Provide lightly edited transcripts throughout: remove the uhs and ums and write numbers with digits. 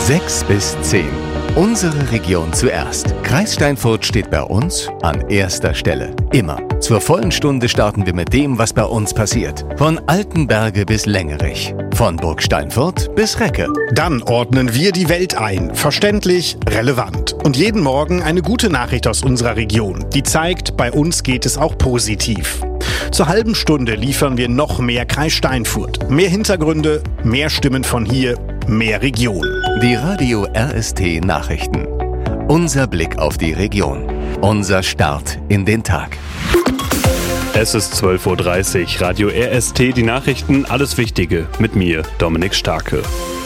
6 bis 10. Unsere Region zuerst. Kreis Steinfurt steht bei uns an erster Stelle. Immer. Zur vollen Stunde starten wir mit dem, was bei uns passiert. Von Altenberge bis Längerich. Von Burg Steinfurt bis Recke. Dann ordnen wir die Welt ein. Verständlich, relevant. Und jeden Morgen eine gute Nachricht aus unserer Region, die zeigt, bei uns geht es auch positiv. Zur halben Stunde liefern wir noch mehr Kreis Steinfurt. Mehr Hintergründe, mehr Stimmen von hier, mehr Region. Die Radio RST Nachrichten. Unser Blick auf die Region. Unser Start in den Tag. Es ist 12.30 Uhr. Radio RST, die Nachrichten, alles Wichtige. Mit mir, Dominik Starke.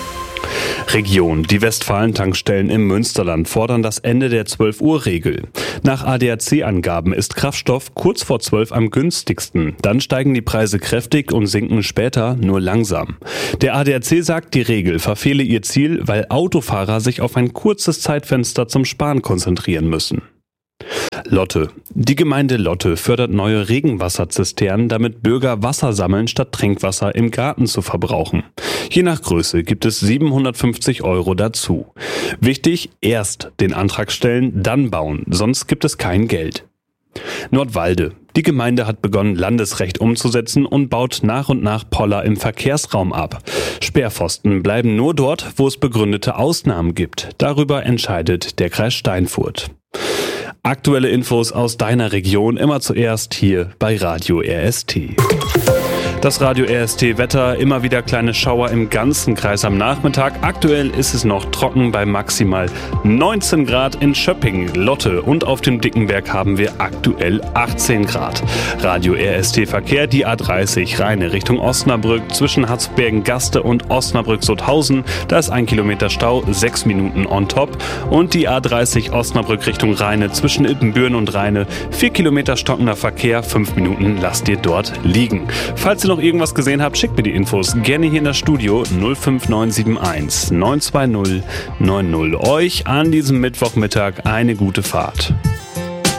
Region. Die Westfalen-Tankstellen im Münsterland fordern das Ende der 12-Uhr-Regel. Nach ADAC-Angaben ist Kraftstoff kurz vor 12 am günstigsten. Dann steigen die Preise kräftig und sinken später nur langsam. Der ADAC sagt, die Regel verfehle ihr Ziel, weil Autofahrer sich auf ein kurzes Zeitfenster zum Sparen konzentrieren müssen. Lotte. Die Gemeinde Lotte fördert neue Regenwasserzisternen, damit Bürger Wasser sammeln, statt Trinkwasser im Garten zu verbrauchen. Je nach Größe gibt es 750 € dazu. Wichtig, erst den Antrag stellen, dann bauen, sonst gibt es kein Geld. Nordwalde. Die Gemeinde hat begonnen, Landesrecht umzusetzen und baut nach und nach Poller im Verkehrsraum ab. Sperrpfosten bleiben nur dort, wo es begründete Ausnahmen gibt. Darüber entscheidet der Kreis Steinfurt. Aktuelle Infos aus deiner Region immer zuerst hier bei Radio RST. Das Radio RST Wetter, immer wieder kleine Schauer im ganzen Kreis am Nachmittag. Aktuell ist es noch trocken bei maximal 19 Grad in Schöpping, Lotte und auf dem Dickenberg haben wir aktuell 18 Grad. Radio RST Verkehr, die A30 Rheine Richtung Osnabrück zwischen Harzbergen-Gaste und Osnabrück-Sothausen. Da ist 1 Kilometer Stau, 6 Minuten on top. Und die A30 Osnabrück Richtung Rheine zwischen Ippenbüren und Rheine, 4 Kilometer stockender Verkehr, 5 Minuten lasst ihr dort liegen. Falls ihr noch irgendwas gesehen habt, schickt mir die Infos gerne hier in das Studio 05971 920 90. Euch an diesem Mittwochmittag eine gute Fahrt.